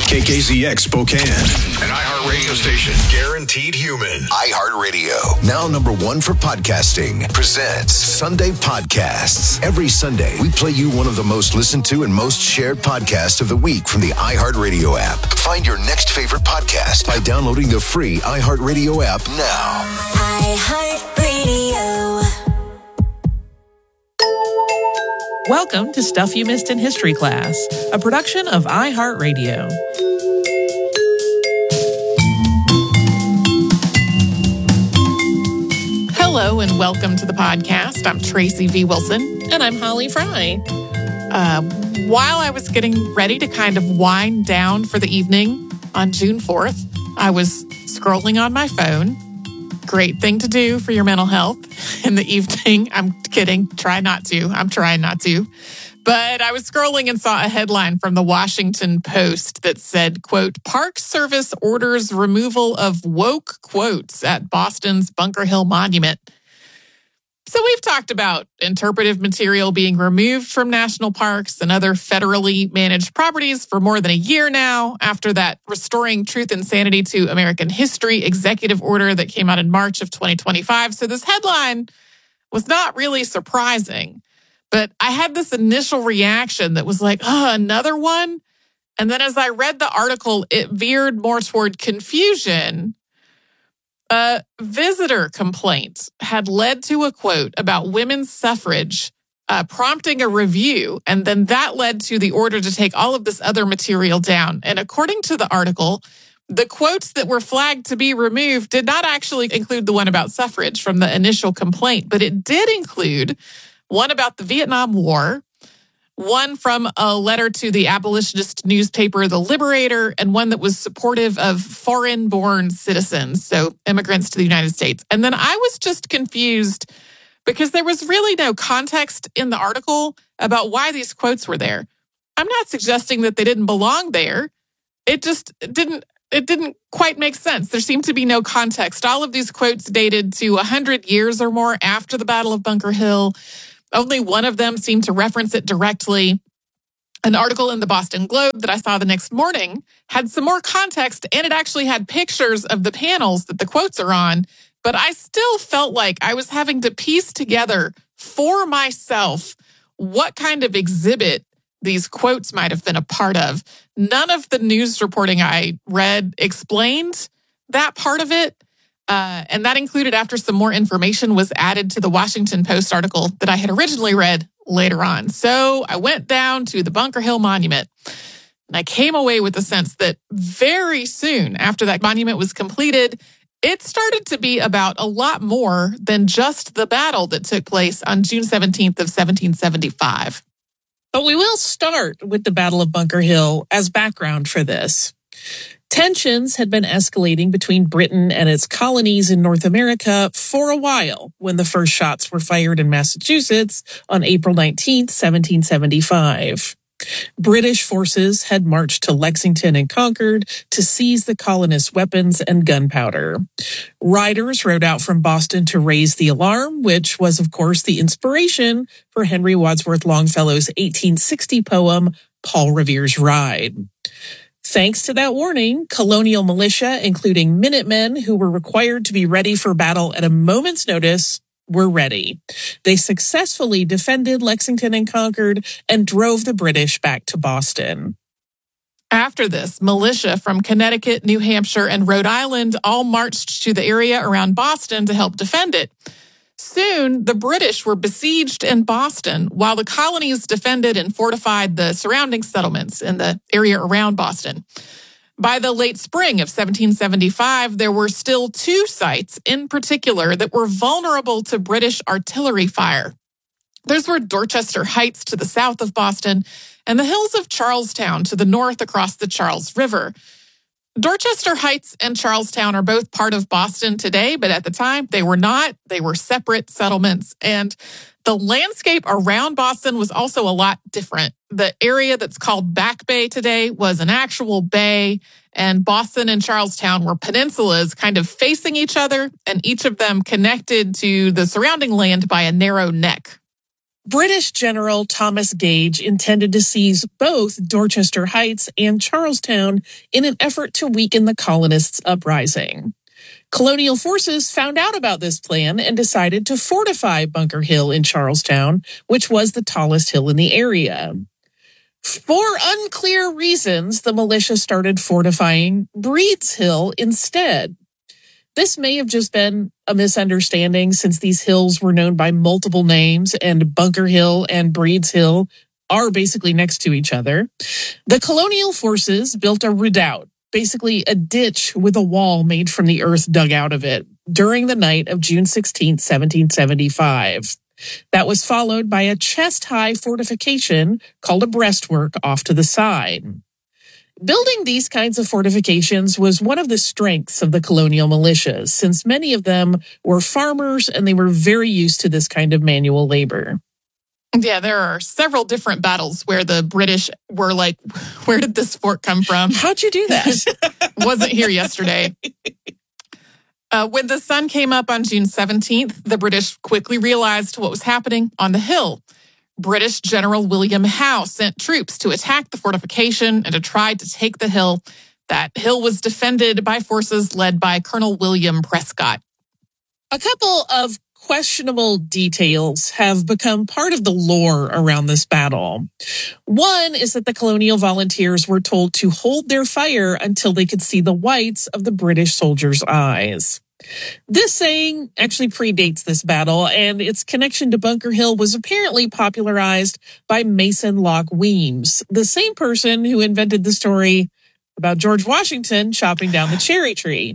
KKZX Spokane. An iHeart radio station guaranteed human. iHeartRadio, now number one for podcasting, presents Sunday Podcasts. Every Sunday, we play you one of the most listened to and most shared podcasts of the week from the iHeartRadio app. Find your next favorite podcast by downloading the free iHeartRadio app now. iHeartRadio. Welcome to Stuff You Missed in History Class, a production of iHeartRadio. Hello and welcome to the podcast. I'm Tracy V. Wilson. And I'm Holly Fry. While I was getting ready to kind of wind down for the evening on June 4th, I was scrolling on my phone. Great thing to do for your mental health in the evening. I'm kidding. I'm trying not to. But I was scrolling and saw a headline from the Washington Post that said, quote, Park Service orders removal of woke quotes at Boston's Bunker Hill Monument. So we've talked about interpretive material being removed from national parks and other federally managed properties for more than a year now, after that Restoring Truth and Sanity to American History executive order that came out in March of 2025. So this headline was not really surprising, but I had this initial reaction that was like, another one? And then as I read the article, it veered more toward confusion. A visitor complaint had led to a quote about women's suffrage, prompting a review, and then that led to the order to take all of this other material down. And according to the article, the quotes that were flagged to be removed did not actually include the one about suffrage from the initial complaint, but it did include one about the Vietnam War, one from a letter to the abolitionist newspaper, The Liberator, and one that was supportive of foreign-born citizens, so immigrants to the United States. And then I was just confused because there was really no context in the article about why these quotes were there. I'm not suggesting that they didn't belong there. It just didn't quite make sense. There seemed to be no context. All of these quotes dated to 100 years or more after the Battle of Bunker Hill. Only one of them seemed to reference it directly. An article in the Boston Globe that I saw the next morning had some more context, and it actually had pictures of the panels that the quotes are on. But I still felt like I was having to piece together for myself what kind of exhibit these quotes might have been a part of. None of the news reporting I read explained that part of it. And that included after some more information was added to the Washington Post article that I had originally read later on. So I went down to the Bunker Hill Monument, and I came away with the sense that very soon after that monument was completed, it started to be about a lot more than just the battle that took place on June 17th of 1775. But we will start with the Battle of Bunker Hill as background for this. Tensions had been escalating between Britain and its colonies in North America for a while when the first shots were fired in Massachusetts on April 19, 1775. British forces had marched to Lexington and Concord to seize the colonists' weapons and gunpowder. Riders rode out from Boston to raise the alarm, which was, of course, the inspiration for Henry Wadsworth Longfellow's 1860 poem, Paul Revere's Ride. Thanks to that warning, colonial militia, including Minutemen, who were required to be ready for battle at a moment's notice, were ready. They successfully defended Lexington and Concord and drove the British back to Boston. After this, militia from Connecticut, New Hampshire, and Rhode Island all marched to the area around Boston to help defend it. Soon, the British were besieged in Boston, while the colonies defended and fortified the surrounding settlements in the area around Boston. By the late spring of 1775, there were still two sites in particular that were vulnerable to British artillery fire. Those were Dorchester Heights to the south of Boston and the hills of Charlestown to the north across the Charles River. Dorchester Heights and Charlestown are both part of Boston today, but at the time they were not. They were separate settlements, and the landscape around Boston was also a lot different. The area that's called Back Bay today was an actual bay, and Boston and Charlestown were peninsulas kind of facing each other, and each of them connected to the surrounding land by a narrow neck. British General Thomas Gage intended to seize both Dorchester Heights and Charlestown in an effort to weaken the colonists' uprising. Colonial forces found out about this plan and decided to fortify Bunker Hill in Charlestown, which was the tallest hill in the area. For unclear reasons, the militia started fortifying Breed's Hill instead. This may have just been a misunderstanding since these hills were known by multiple names and Bunker Hill and Breed's Hill are basically next to each other. The colonial forces built a redoubt, basically a ditch with a wall made from the earth dug out of it, during the night of June 16, 1775. That was followed by a chest-high fortification called a breastwork off to the side. Building these kinds of fortifications was one of the strengths of the colonial militias, since many of them were farmers and they were very used to this kind of manual labor. Yeah, there are several different battles where the British were like, where did this fort come from? How'd you do that? Wasn't here yesterday. When the sun came up on June 17th, the British quickly realized what was happening on the hill. British General William Howe sent troops to attack the fortification and to try to take the hill. That hill was defended by forces led by Colonel William Prescott. A couple of questionable details have become part of the lore around this battle. One is that the colonial volunteers were told to hold their fire until they could see the whites of the British soldiers' eyes. This saying actually predates this battle, and its connection to Bunker Hill was apparently popularized by Mason Locke Weems, the same person who invented the story about George Washington chopping down the cherry tree.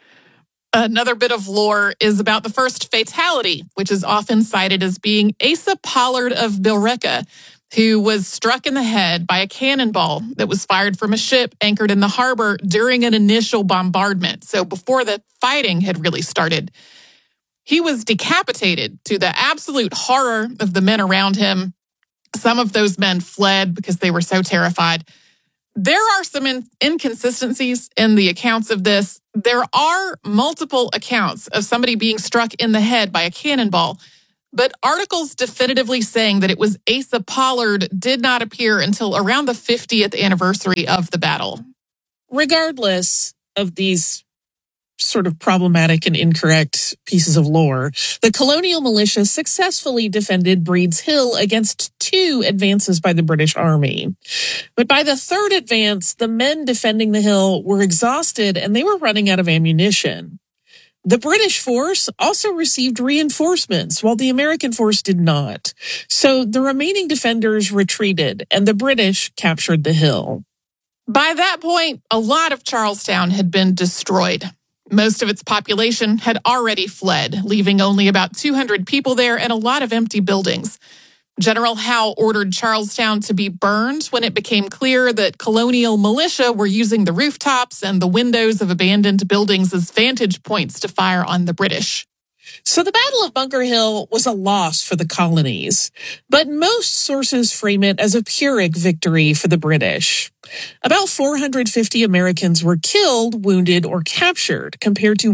Another bit of lore is about the first fatality, which is often cited as being Asa Pollard of Billerica, who was struck in the head by a cannonball that was fired from a ship anchored in the harbor during an initial bombardment, so before the fighting had really started. He was decapitated to the absolute horror of the men around him. Some of those men fled because they were so terrified. There are some inconsistencies in the accounts of this. There are multiple accounts of somebody being struck in the head by a cannonball, but articles definitively saying that it was Asa Pollard did not appear until around the 50th anniversary of the battle. Regardless of these sort of problematic and incorrect pieces of lore, the colonial militia successfully defended Breed's Hill against 2 advances by the British Army. But by the 3rd advance, the men defending the hill were exhausted and they were running out of ammunition. The British force also received reinforcements, while the American force did not. So the remaining defenders retreated, and the British captured the hill. By that point, a lot of Charlestown had been destroyed. Most of its population had already fled, leaving only about 200 people there and a lot of empty buildings. General Howe ordered Charlestown to be burned when it became clear that colonial militia were using the rooftops and the windows of abandoned buildings as vantage points to fire on the British. So the Battle of Bunker Hill was a loss for the colonies, but most sources frame it as a Pyrrhic victory for the British. About 450 Americans were killed, wounded, or captured, compared to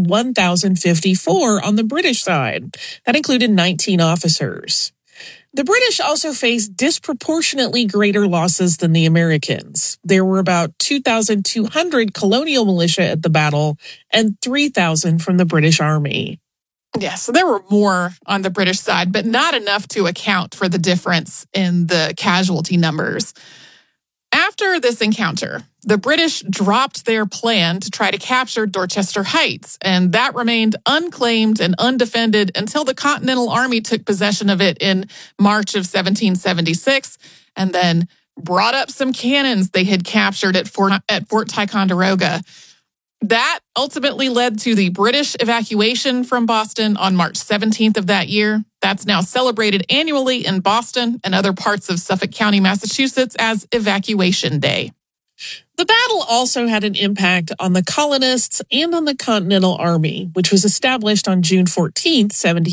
1,054 on the British side. That included 19 officers. The British also faced disproportionately greater losses than the Americans. There were about 2,200 colonial militia at the battle and 3,000 from the British Army. Yeah, so there were more on the British side, but not enough to account for the difference in the casualty numbers. After this encounter, the British dropped their plan to try to capture Dorchester Heights, and that remained unclaimed and undefended until the Continental Army took possession of it in March of 1776, and then brought up some cannons they had captured at Fort Ticonderoga. That ultimately led to the British evacuation from Boston on March 17th of that year. That's now celebrated annually in Boston and other parts of Suffolk County, Massachusetts as Evacuation Day. The battle also had an impact on the colonists and on the Continental Army, which was established on June 14th,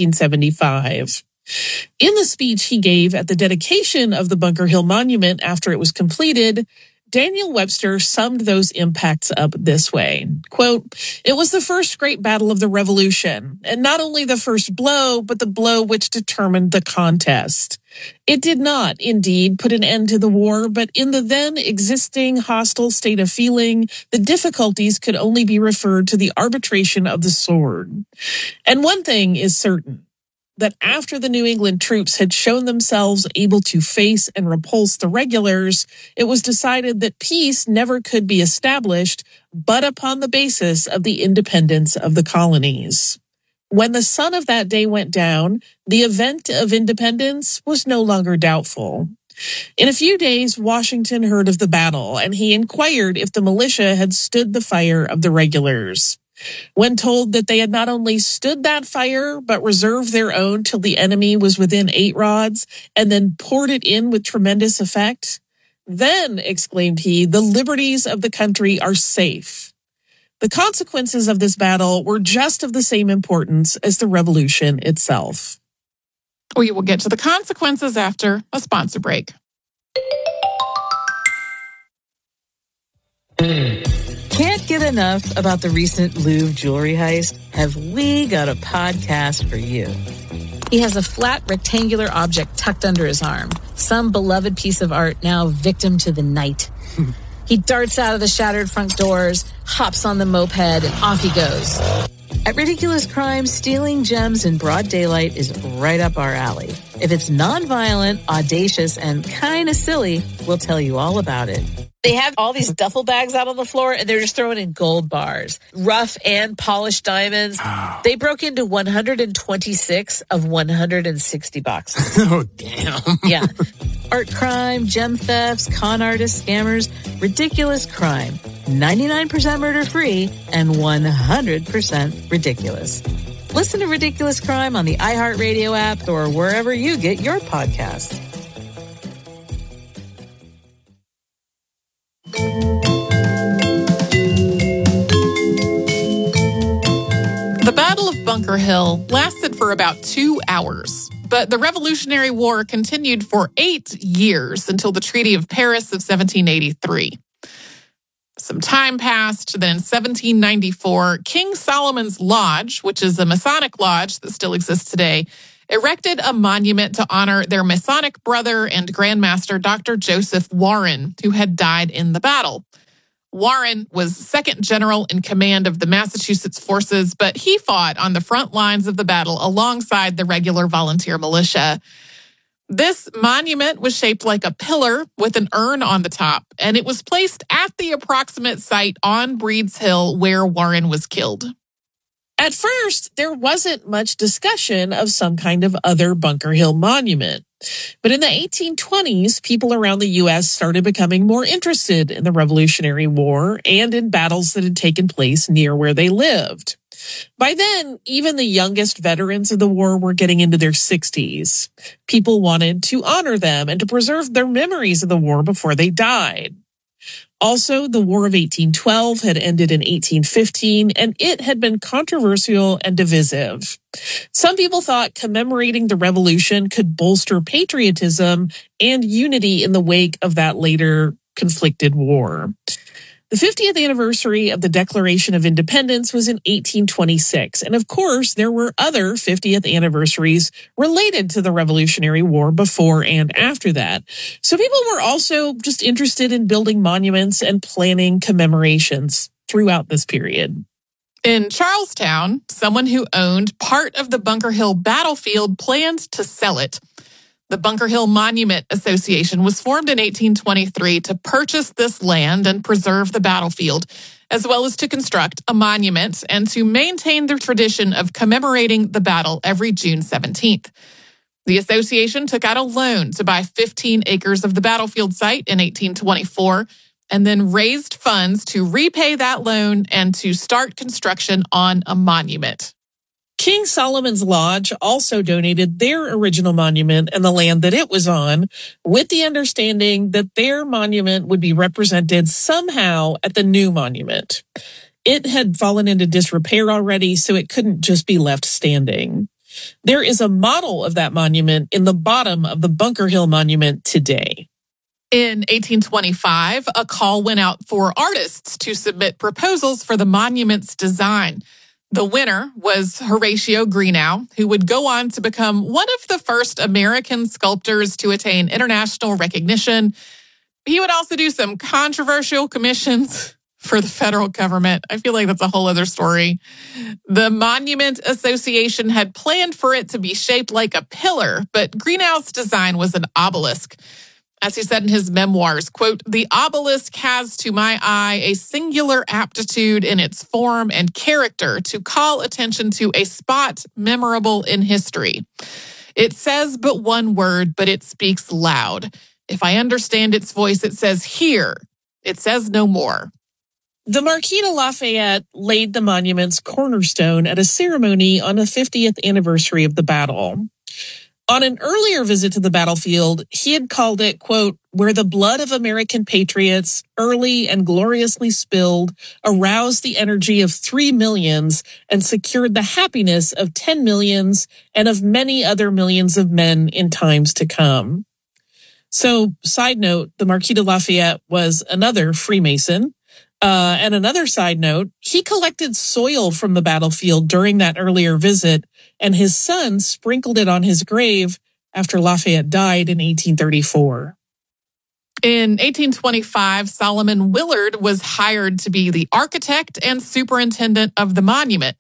1775. In the speech he gave at the dedication of the Bunker Hill Monument after it was completed, Daniel Webster summed those impacts up this way, quote, "It was the first great battle of the Revolution, and not only the first blow, but the blow which determined the contest. It did not, indeed, put an end to the war, but in the then existing hostile state of feeling, the difficulties could only be referred to the arbitration of the sword. And one thing is certain, that after the New England troops had shown themselves able to face and repulse the regulars, it was decided that peace never could be established but upon the basis of the independence of the colonies. When the sun of that day went down, the event of independence was no longer doubtful. In a few days, Washington heard of the battle, and he inquired if the militia had stood the fire of the regulars. When told that they had not only stood that fire, but reserved their own till the enemy was within 8 rods, and then poured it in with tremendous effect, then, exclaimed he, the liberties of the country are safe. The consequences of this battle were just of the same importance as the revolution itself. We will get to the consequences after a sponsor break. Can't get enough about the recent Louvre jewelry heist? Have we got a podcast for you? He has a flat rectangular object tucked under his arm. Some beloved piece of art now victim to the night. He darts out of the shattered front doors, hops on the moped, and off he goes. At Ridiculous Crime, stealing gems in broad daylight is right up our alley. If it's nonviolent, audacious, and kind of silly, we'll tell you all about it. They have all these duffel bags out on the floor, and they're just throwing in gold bars, rough and polished diamonds. They broke into 126 of 160 boxes. Oh, damn. Yeah. Art crime, gem thefts, con artists, scammers, Ridiculous Crime. 99% murder-free and 100% ridiculous. Listen to Ridiculous Crime on the iHeartRadio app or wherever you get your podcasts. The Battle of Bunker Hill lasted for about 2 hours, but the Revolutionary War continued for 8 years until the Treaty of Paris of 1783. Some time passed, then in 1794, King Solomon's Lodge, which is a Masonic lodge that still exists today, erected a monument to honor their Masonic brother and Grandmaster Dr. Joseph Warren, who had died in the battle. Warren was second general in command of the Massachusetts forces, but he fought on the front lines of the battle alongside the regular volunteer militia. This monument was shaped like a pillar with an urn on the top, and it was placed at the approximate site on Breed's Hill where Warren was killed. At first, there wasn't much discussion of some kind of other Bunker Hill monument. But in the 1820s, people around the U.S. started becoming more interested in the Revolutionary War and in battles that had taken place near where they lived. By then, even the youngest veterans of the war were getting into their 60s. People wanted to honor them and to preserve their memories of the war before they died. Also, the War of 1812 had ended in 1815, and it had been controversial and divisive. Some people thought commemorating the revolution could bolster patriotism and unity in the wake of that later conflicted war. The 50th anniversary of the Declaration of Independence was in 1826, and of course, there were other 50th anniversaries related to the Revolutionary War before and after that. So people were also just interested in building monuments and planning commemorations throughout this period. In Charlestown, someone who owned part of the Bunker Hill battlefield planned to sell it. The Bunker Hill Monument Association was formed in 1823 to purchase this land and preserve the battlefield, as well as to construct a monument and to maintain the tradition of commemorating the battle every June 17th. The association took out a loan to buy 15 acres of the battlefield site in 1824 and then raised funds to repay that loan and to start construction on a monument. King Solomon's Lodge also donated their original monument and the land that it was on, with the understanding that their monument would be represented somehow at the new monument. It had fallen into disrepair already, so it couldn't just be left standing. There is a model of that monument in the bottom of the Bunker Hill Monument today. In 1825, a call went out for artists to submit proposals for the monument's design. The winner was Horatio Greenough, who would go on to become one of the first American sculptors to attain international recognition. He would also do some controversial commissions for the federal government. I feel like that's a whole other story. The Monument Association had planned for it to be shaped like a pillar, but Greenough's design was an obelisk. As he said in his memoirs, quote, "The obelisk has, to my eye, a singular aptitude in its form and character to call attention to a spot memorable in history. It says but one word, but it speaks loud. If I understand its voice, it says here. It says no more." The Marquis de Lafayette laid the monument's cornerstone at a ceremony on the 50th anniversary of the battle. On an earlier visit to the battlefield, he had called it, quote, "where the blood of American patriots, early and gloriously spilled, aroused the energy of 3 millions and secured the happiness of 10 millions and of many other millions of men in times to come." So, side note, the Marquis de Lafayette was another Freemason. And another side note, he collected soil from the battlefield during that earlier visit, and his son sprinkled it on his grave after Lafayette died in 1834. In 1825, Solomon Willard was hired to be the architect and superintendent of the monument.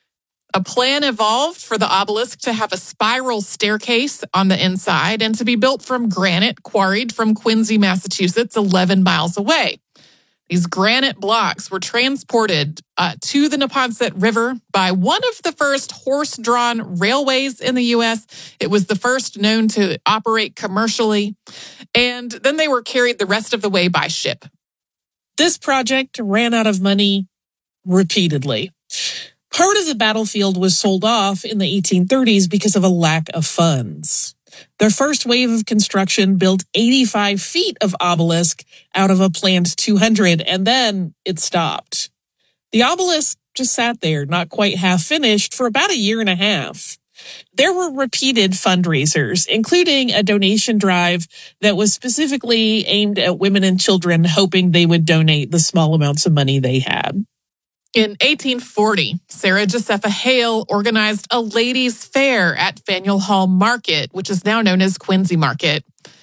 A plan evolved for the obelisk to have a spiral staircase on the inside and to be built from granite quarried from Quincy, Massachusetts, 11 miles away. These granite blocks were transported to the Neponset River by one of the first horse-drawn railways in the U.S. It was the first known to operate commercially. And then they were carried the rest of the way by ship. This project ran out of money repeatedly. Part of the battlefield was sold off in the 1830s because of a lack of funds. Their first wave of construction built 85 feet of obelisk out of a planned 200, and then it stopped. The obelisk just sat there, not quite half finished, for about a year and a half. There were repeated fundraisers, including a donation drive that was specifically aimed at women and children, hoping they would donate the small amounts of money they had. In 1840, Sarah Josepha Hale organized a ladies' fair at Faneuil Hall Market, which is now known as Quincy Market.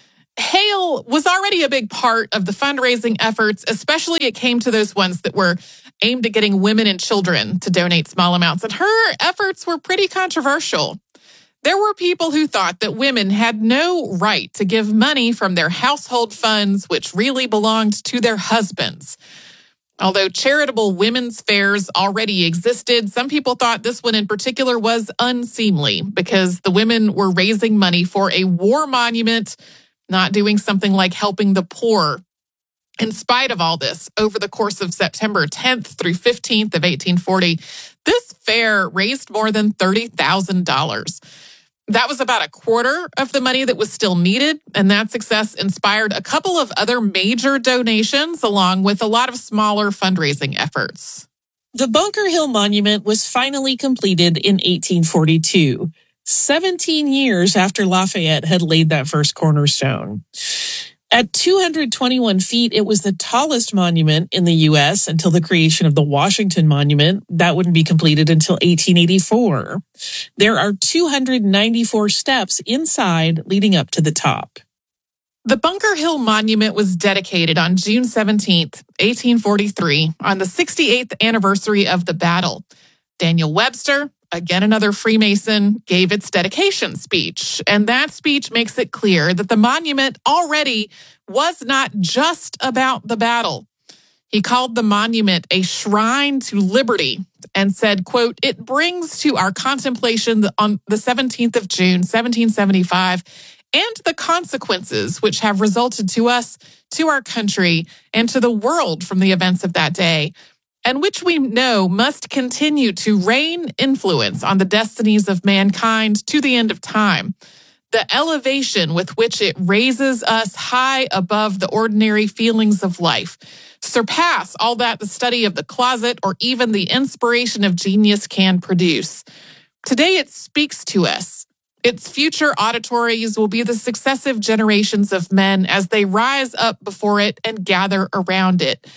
Hale was already a big part of the fundraising efforts, especially it came to those ones that were aimed at getting women and children to donate small amounts, and her efforts were pretty controversial. There were people who thought that women had no right to give money from their household funds, which really belonged to their husbands. Although charitable women's fairs already existed, some people thought this one in particular was unseemly because the women were raising money for a war monument, not doing something like helping the poor. In spite of all this, over the course of September 10th through 15th of 1840, this fair raised more than $30,000. That was about a quarter of the money that was still needed, and that success inspired a couple of other major donations along with a lot of smaller fundraising efforts. The Bunker Hill Monument was finally completed in 1842, 17 years after Lafayette had laid that first cornerstone. At 221 feet, it was the tallest monument in the U.S. until the creation of the Washington Monument. That wouldn't be completed until 1884. There are 294 steps inside leading up to the top. The Bunker Hill Monument was dedicated on June 17th, 1843, on the 68th anniversary of the battle. Daniel Webster, again another Freemason, gave its dedication speech. And that speech makes it clear that the monument already was not just about the battle. He called the monument a shrine to liberty and said, quote, "It brings to our contemplation on the 17th of June, 1775, and the consequences which have resulted to us, to our country, and to the world from the events of that day, and which we know must continue to reign influence on the destinies of mankind to the end of time. The elevation with which it raises us high above the ordinary feelings of life surpass all that the study of the closet or even the inspiration of genius can produce. Today it speaks to us. Its future auditories will be the successive generations of men as they rise up before it and gather around it.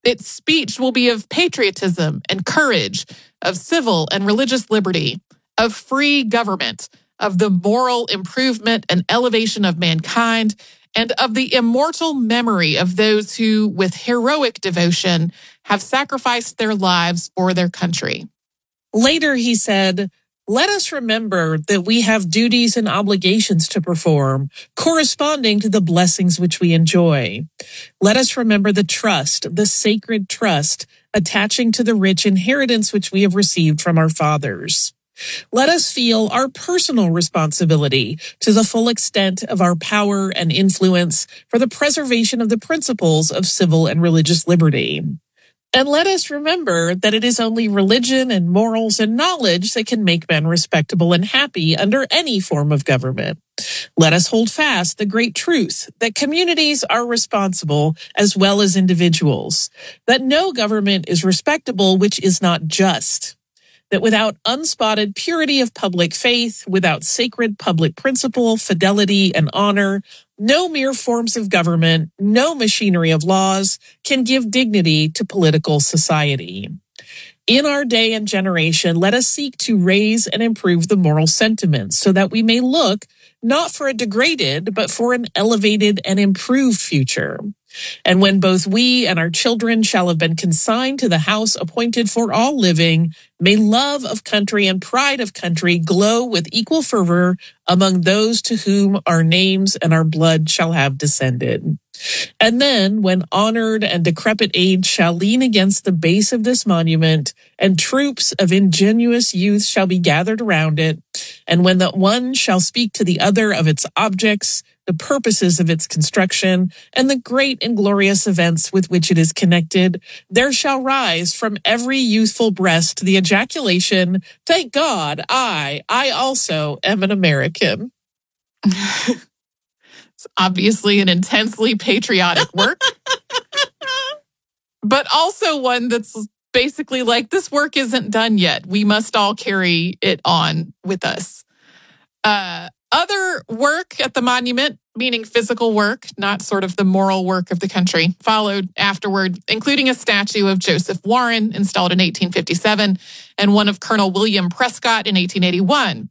Its speech will be of patriotism and courage, of civil and religious liberty, of free government, of the moral improvement and elevation of mankind, and of the immortal memory of those who, with heroic devotion, have sacrificed their lives for their country. Later, he said, "Let us remember that we have duties and obligations to perform, corresponding to the blessings which we enjoy. Let us remember the trust, the sacred trust, attaching to the rich inheritance which we have received from our fathers. Let us feel our personal responsibility to the full extent of our power and influence for the preservation of the principles of civil and religious liberty. And let us remember that it is only religion and morals and knowledge that can make men respectable and happy under any form of government. Let us hold fast the great truth that communities are responsible as well as individuals, that no government is respectable which is not just, that without unspotted purity of public faith, without sacred public principle, fidelity, and honor, no mere forms of government, no machinery of laws can give dignity to political society. In our day and generation, let us seek to raise and improve the moral sentiments so that we may look not for a degraded, but for an elevated and improved future. And when both we and our children shall have been consigned to the house appointed for all living, may love of country and pride of country glow with equal fervor among those to whom our names and our blood shall have descended. And then, when honored and decrepit age shall lean against the base of this monument, and troops of ingenuous youth shall be gathered around it, and when the one shall speak to the other of its objects, the purposes of its construction, and the great and glorious events with which it is connected, there shall rise from every youthful breast the ejaculation, "Thank God, I also am an American." It's obviously an intensely patriotic work, but also one that's basically like, this work isn't done yet. We must all carry it on with us. Other work at the monument, meaning physical work, not sort of the moral work of the country, followed afterward, including a statue of Joseph Warren installed in 1857 and one of Colonel William Prescott in 1881.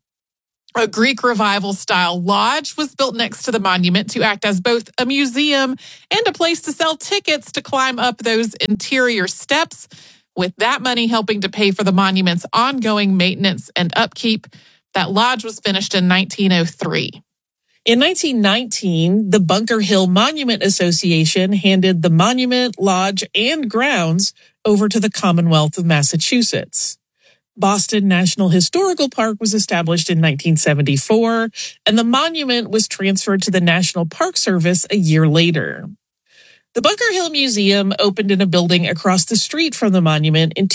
A Greek Revival-style lodge was built next to the monument to act as both a museum and a place to sell tickets to climb up those interior steps, with that money helping to pay for the monument's ongoing maintenance and upkeep. That lodge was finished in 1903. In 1919, the Bunker Hill Monument Association handed the monument, lodge, and grounds over to the Commonwealth of Massachusetts. Boston National Historical Park was established in 1974, and the monument was transferred to the National Park Service a year later. The Bunker Hill Museum opened in a building across the street from the monument in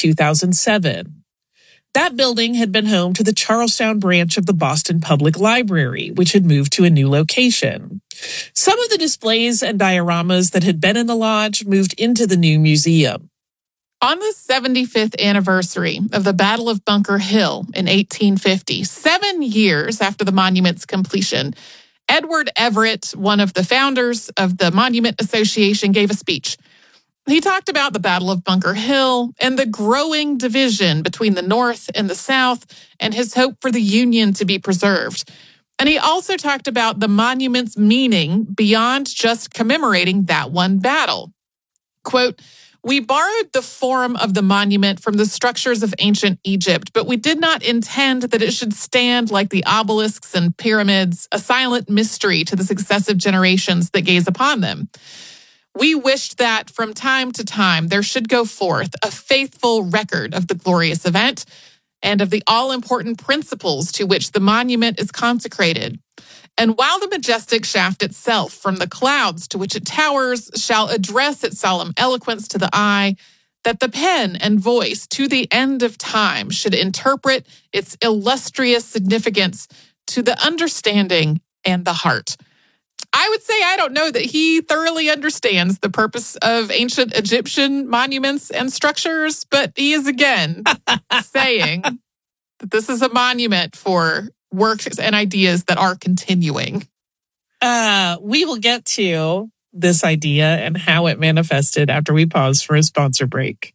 2007. That building had been home to the Charlestown branch of the Boston Public Library, which had moved to a new location. Some of the displays and dioramas that had been in the lodge moved into the new museum. On the 75th anniversary of the Battle of Bunker Hill in 1850, 7 years after the monument's completion, Edward Everett, one of the founders of the Monument Association, gave a speech. He talked about the Battle of Bunker Hill and the growing division between the North and the South and his hope for the Union to be preserved. And he also talked about the monument's meaning beyond just commemorating that one battle. Quote, "We borrowed the form of the monument from the structures of ancient Egypt, but we did not intend that it should stand like the obelisks and pyramids, a silent mystery to the successive generations that gaze upon them. We wished that from time to time there should go forth a faithful record of the glorious event and of the all-important principles to which the monument is consecrated. And while the majestic shaft itself from the clouds to which it towers shall address its solemn eloquence to the eye, that the pen and voice to the end of time should interpret its illustrious significance to the understanding and the heart." I would say I don't know that he thoroughly understands the purpose of ancient Egyptian monuments and structures, but he is again saying that this is a monument for works and ideas that are continuing. We will get to this idea and how it manifested after we pause for a sponsor break.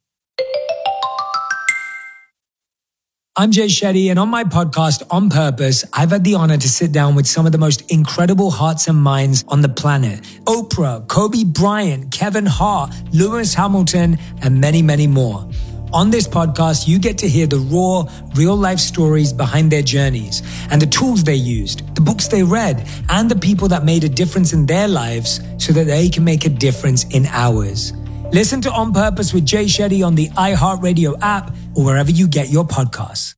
I'm Jay Shetty, and on my podcast, On Purpose, I've had the honor to sit down with some of the most incredible hearts and minds on the planet. Oprah, Kobe Bryant, Kevin Hart, Lewis Hamilton, and many, many more. On this podcast, you get to hear the raw, real-life stories behind their journeys and the tools they used, the books they read, and the people that made a difference in their lives so that they can make a difference in ours. Listen to On Purpose with Jay Shetty on the iHeartRadio app or wherever you get your podcasts.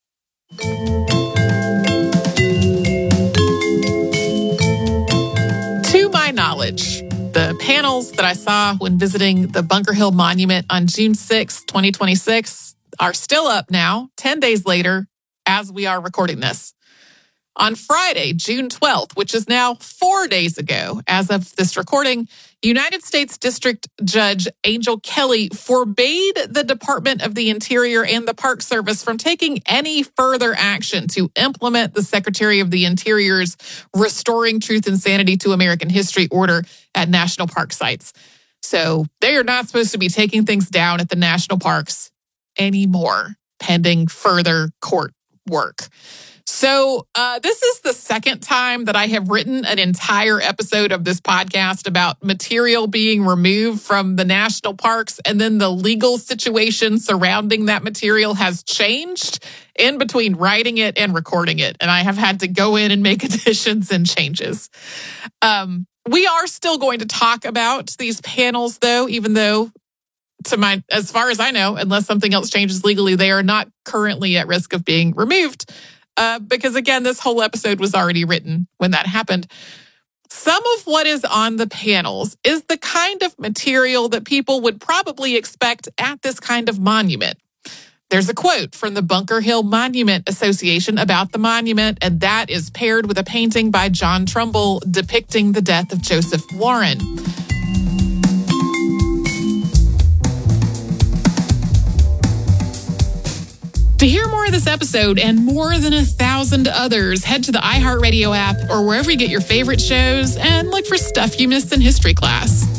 To my knowledge, the panels that I saw when visiting the Bunker Hill Monument on June 6, 2026 are still up now, 10 days later, as we are recording this. On Friday, June 12th, which is now 4 days ago, as of this recording, United States District Judge Angel Kelly forbade the Department of the Interior and the Park Service from taking any further action to implement the Secretary of the Interior's Restoring Truth and Sanity to American History order at national park sites. So they are not supposed to be taking things down at the national parks anymore, pending further court work. So this is the second time that I have written an entire episode of this podcast about material being removed from the national parks, and then the legal situation surrounding that material has changed in between writing it and recording it. And I have had to go in and make additions and changes. We are still going to talk about these panels, though, even though as far as I know, unless something else changes legally, they are not currently at risk of being removed. Because again, this whole episode was already written when that happened. Some of what is on the panels is the kind of material that people would probably expect at this kind of monument. There's a quote from the Bunker Hill Monument Association about the monument, and that is paired with a painting by John Trumbull depicting the death of Joseph Warren. To hear more of this episode and more than 1,000 others, head to the iHeartRadio app or wherever you get your favorite shows and look for Stuff You Missed in History Class.